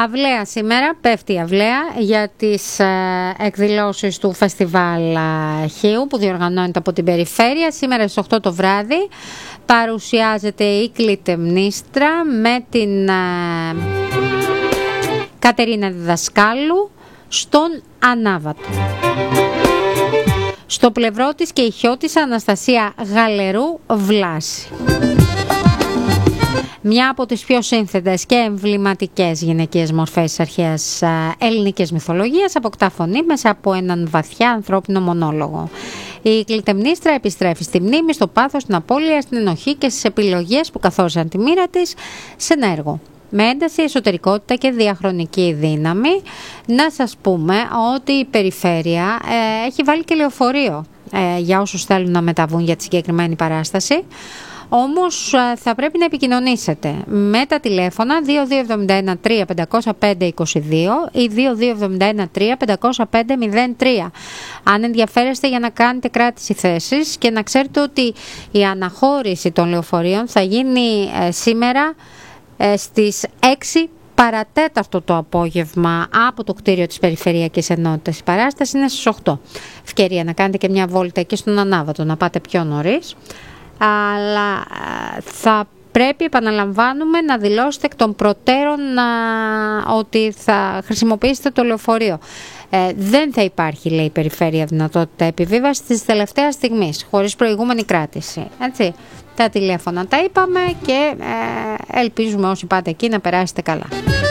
Αυλαία σήμερα, πέφτει η αυλαία για τις εκδηλώσεις του Φεστιβάλ Χίου που διοργανώνεται από την Περιφέρεια. Σήμερα στις 8 το βράδυ παρουσιάζεται η Κλητεμνίστρα με την Κατερίνα Διδασκάλου στον Ανάβατο. Στο πλευρό της και η χιώτισσα Αναστασία Γαλερού Βλάση. Μια από τις πιο σύνθετες και εμβληματικές γυναικείες μορφές της αρχαίας ελληνικής μυθολογίας αποκτά φωνή μέσα από έναν βαθιά ανθρώπινο μονόλογο. Η Κλητεμνίστρα επιστρέφει στη μνήμη, στο πάθος, στην απώλεια, στην ενοχή και στις επιλογές που καθόρισαν τη μοίρα της σε ένα έργο. Με ένταση, εσωτερικότητα και διαχρονική δύναμη. Να σας πούμε ότι η Περιφέρεια έχει βάλει και λεωφορείο για όσους θέλουν να μεταβούν για τη συγκεκριμένη παράσταση. Όμως θα πρέπει να επικοινωνήσετε με τα τηλέφωνα 2271 3 505 22 ή 2271 3 505 03. Αν ενδιαφέρεστε για να κάνετε κράτηση θέσης και να ξέρετε ότι η αναχώρηση των λεωφορείων θα γίνει σήμερα στις 6 παρατέταρτο το απόγευμα από το κτίριο της Περιφερειακής Ενότητας. Η παράσταση είναι στις 8. Ευκαιρία να κάνετε και μια βόλτα εκεί στον Ανάβατο, να πάτε πιο νωρίς. Αλλά θα πρέπει, επαναλαμβάνουμε, να δηλώσετε εκ των προτέρων ότι θα χρησιμοποιήσετε το λεωφορείο. Δεν θα υπάρχει, λέει η Περιφέρεια, δυνατότητα επιβίβασης της τελευταίας στιγμής, χωρίς προηγούμενη κράτηση. Έτσι, τα τηλέφωνα τα είπαμε και ελπίζουμε όσοι πάτε εκεί να περάσετε καλά.